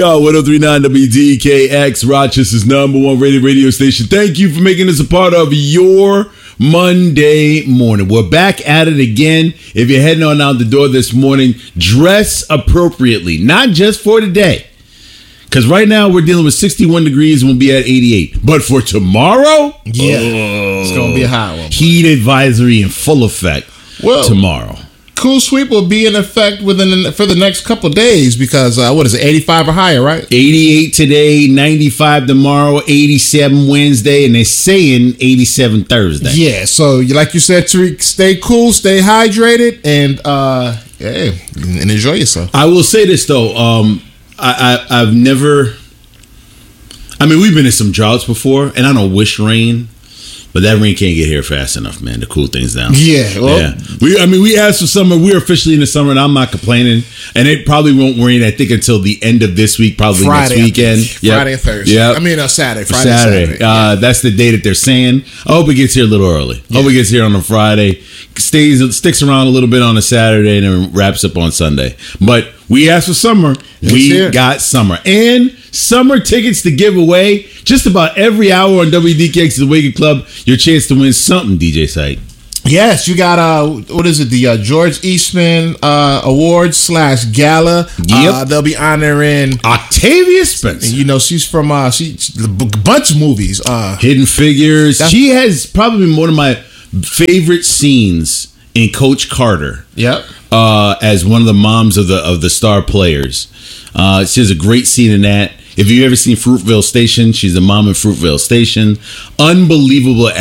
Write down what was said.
1039 WDKX, Rochester's #1 rated radio station. Thank you for making us a part of your Monday morning. We're back at it again. If you're heading on out the door this morning, dress appropriately, not just for today. Because right now we're dealing with 61 degrees and we'll be at 88. But for tomorrow, it's going to be a hot one. Heat advisory in full effect tomorrow. Cool sweep will be in effect for the next couple of days because, 85 or higher, right? 88 today, 95 tomorrow, 87 Wednesday, and they're saying 87 Thursday. Yeah, so like you said, Tariq, stay cool, stay hydrated, and enjoy yourself. I will say this, though. I've never... I mean, we've been in some droughts before, and I don't wish rain. But that rain can't get here fast enough, man, to cool things down. Yeah. Well, we asked for summer. We're officially in the summer, and I'm not complaining. And it probably won't rain, I think, until the end of this week, probably Friday, next weekend. Friday and Thursday. Yep. I mean, Saturday. Saturday. That's the day that they're saying. I hope it gets here a little early. I hope it gets here on a Friday. Sticks around a little bit on a Saturday, and then wraps up on Sunday. But we asked for summer. We got summer. And summer tickets to give away just about every hour on WDKX's The Wake Up Club. Your chance to win something, DJ Sight. Yes, you got the George Eastman Awards / Gala. Yep. They'll be honoring Octavia Spencer. You know, she's from a bunch of movies. Hidden Figures. She has probably one of my favorite scenes in Coach Carter. Yep. As one of the moms of the star players. She has a great scene in that. If you've ever seen Fruitvale Station, she's the mom in Fruitvale Station. Unbelievable